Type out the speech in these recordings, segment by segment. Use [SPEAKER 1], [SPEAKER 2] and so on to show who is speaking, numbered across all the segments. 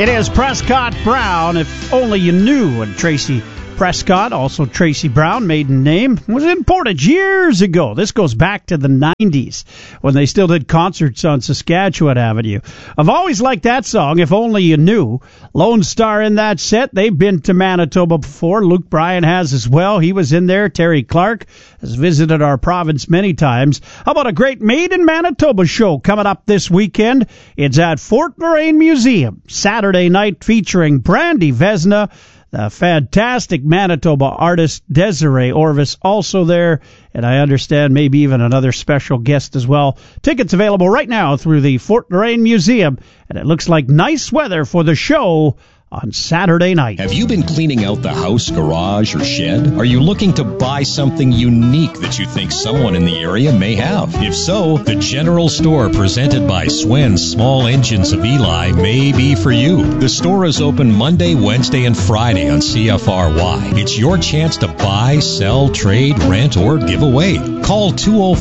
[SPEAKER 1] It is Prescott Brown, If Only You Knew. And Tracy Prescott, also Tracy Brown, maiden name, was in Portage years ago. This goes back to the 90s when they still did concerts on Saskatchewan Avenue. I've always liked that song, If Only You Knew. Lone Star in that set. They've been to Manitoba before. Luke Bryan has as well. He was in there. Terry Clark has visited our province many times. How about a great Made in Manitoba show coming up this weekend? It's at Fort Loraine Museum, Saturday night, featuring Brandy Vesna, the fantastic Manitoba artist Desiree Orvis also there, and I understand maybe even another special guest as well. Tickets available right now through the Fort Loraine Museum, and it looks like nice weather for the show on Saturday night.
[SPEAKER 2] Have you been cleaning out the house, garage, or shed? Are you looking to buy something unique that you think someone in the area may have? If so, the General Store presented by Swen's Small Engines of Eli may be for you. The store is open Monday, Wednesday, and Friday on CFRY. It's your chance to buy, sell, trade, rent, or give away. Call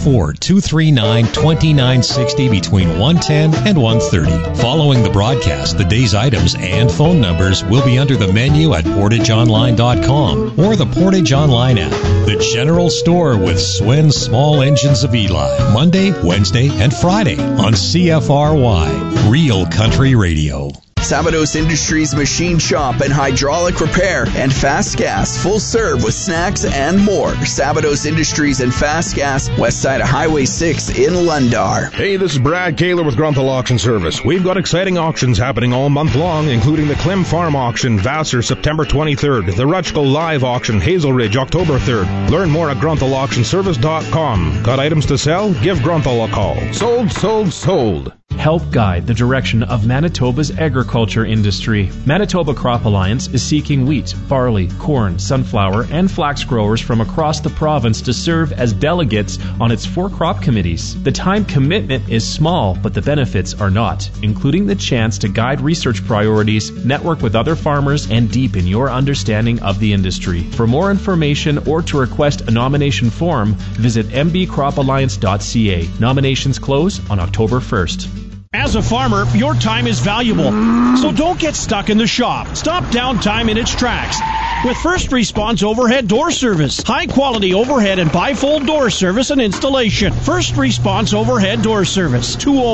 [SPEAKER 2] 204-239-2960 between 1:10 and 1:30. Following the broadcast, the day's items and phone numbers will be under the menu at PortageOnline.com or the Portage Online app. The General Store with Swen's Small Engines of Eli. Monday, Wednesday, and Friday on CFRY. Real Country Radio.
[SPEAKER 3] Sabados Industries Machine Shop and Hydraulic Repair and Fast Gas, full serve with snacks and more. Sabados Industries and Fast Gas, west side of Highway 6 in Lundar.
[SPEAKER 4] Hey, this is Brad Kaler with Grunthal Auction Service. We've got exciting auctions happening all month long, including the Klim Farm Auction, Vassar, September 23rd, the Rutschkel Live Auction, Hazel Ridge, October 3rd. Learn more at GrunthalAuctionService.com. Got items to sell? Give Grunthal a call. Sold, sold, sold.
[SPEAKER 5] Help guide the direction of Manitoba's agriculture industry. Manitoba Crop Alliance is seeking wheat, barley, corn, sunflower, and flax growers from across the province to serve as delegates on its 4 crop committees. The time commitment is small, but the benefits are not, including the chance to guide research priorities, network with other farmers, and deepen your understanding of the industry. For more information or to request a nomination form, visit mbcropalliance.ca. Nominations close on October 1st.
[SPEAKER 1] As a farmer, your time is valuable, so don't get stuck in the shop. Stop downtime in its tracks with First Response Overhead Door Service. High-quality overhead and bifold door service and installation. First Response Overhead Door Service,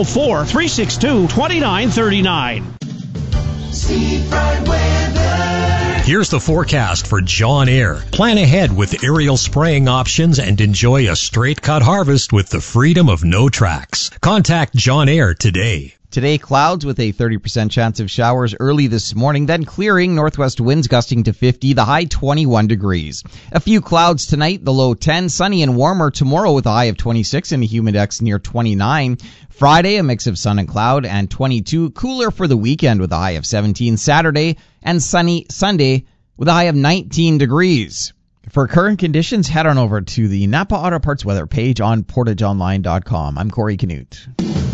[SPEAKER 1] 204-362-2939.
[SPEAKER 6] Seafront weather.
[SPEAKER 2] Here's the forecast for John Eyre. Plan ahead with aerial spraying options and enjoy a straight-cut harvest with the freedom of no tracks. Contact John Eyre today.
[SPEAKER 7] Today, clouds with a 30% chance of showers early this morning, then clearing, northwest winds gusting to 50, the high 21 degrees. A few clouds tonight, the low 10, sunny and warmer tomorrow with a high of 26 and a humidex near 29. Friday, a mix of sun and cloud and 22, cooler for the weekend with a high of 17. Saturday and sunny Sunday with a high of 19 degrees. For current conditions, head on over to the Napa Auto Parts weather page on PortageOnline.com. I'm Corey Canute.